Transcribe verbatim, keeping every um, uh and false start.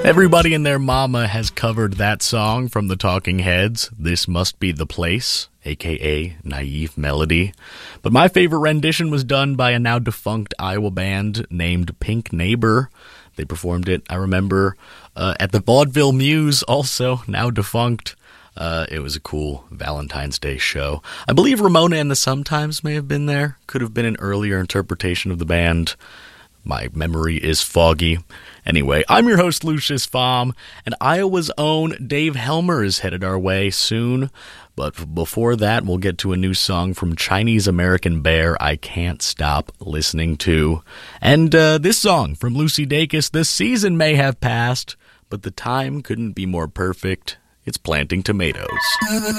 Everybody and their mama has covered that song from the Talking Heads, This Must Be the Place, aka Naive Melody. But my favorite rendition was done by a now defunct Iowa band named Pink Neighbor. They performed it, I remember, uh, at the Vaudeville Muse, also now defunct. Uh, it was a cool Valentine's Day show. I believe Ramona and the Sometimes may have been there. Could have been an earlier interpretation of the band. My memory is foggy. Anyway, I'm your host, Lucius Fahm, and Iowa's own Dave Helmer is headed our way soon. But before that, we'll get to a new song from Chinese American Bear I Can't Stop Listening To. And uh, this song from Lucy Dacus, The Season May Have Passed, but the time couldn't be more perfect. It's Planting Tomatoes.